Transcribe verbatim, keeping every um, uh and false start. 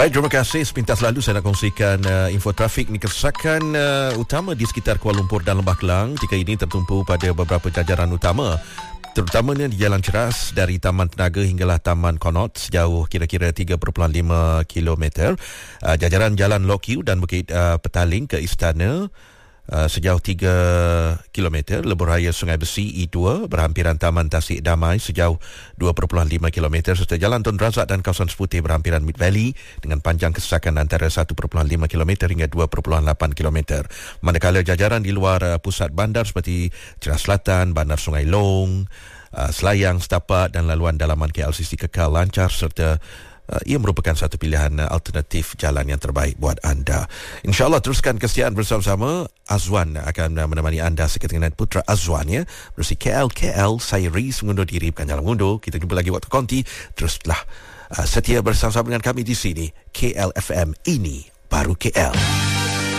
Baik, terima kasih. Sepintas lalu saya nak kongsikan uh, info trafik ni. Kerusakan uh, utama di sekitar Kuala Lumpur dan Lembah Kelang ketika ini tertumpu pada beberapa jajaran utama, terutamanya di Jalan Ceras dari Taman Tenaga hinggalah Taman Connaught sejauh kira-kira tiga perpuluhan lima kilometer. Uh, jajaran Jalan Lokiu dan Bukit uh, Petaling ke Istana Uh, sejauh tiga kilometer, Lebuh Raya Sungai Besi E dua berhampiran Taman Tasik Damai sejauh dua perpuluhan lima kilometer, serta Jalan Tun Razak dan kawasan Seputih berhampiran Mid Valley dengan panjang kesesakan antara satu perpuluhan lima kilometer hingga dua perpuluhan lapan kilometer. Manakala jajaran di luar uh, pusat bandar seperti Ceras Selatan, Bandar Sungai Long, uh, Selayang, Setapak dan laluan dalaman K L C C kekal lancar, serta Uh, ia merupakan satu pilihan uh, alternatif jalan yang terbaik buat anda. InsyaAllah teruskan kesetiaan bersama-sama. Azwan akan uh, menemani anda seketika Putra Azwan ya. Bersih K L K L, saya Riz mengundur diri, bukan jalan mengundur. Kita jumpa lagi waktu konti. Teruslah uh, setia bersama-sama dengan kami di sini. K L F M, ini baru K L.